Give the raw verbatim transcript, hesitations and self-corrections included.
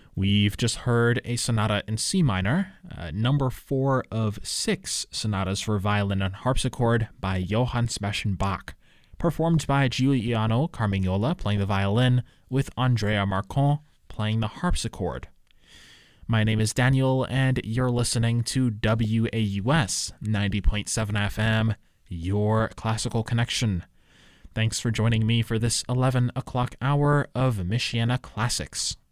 We've just heard a sonata in C minor, uh, number four of six sonatas for violin and harpsichord by Johann Sebastian Bach, performed by Giuliano Carmignola playing the violin with Andrea Marcon playing the harpsichord. My name is Daniel, and you're listening to W A U S ninety point seven F M, your classical connection. Thanks for joining me for this eleven o'clock hour of Michiana Classics.